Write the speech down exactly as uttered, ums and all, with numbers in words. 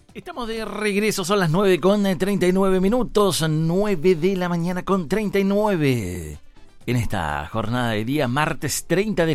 Estamos de regreso, son las nueve con treinta y nueve minutos, nueve de la mañana con treinta y nueve. En esta jornada de día, martes treinta de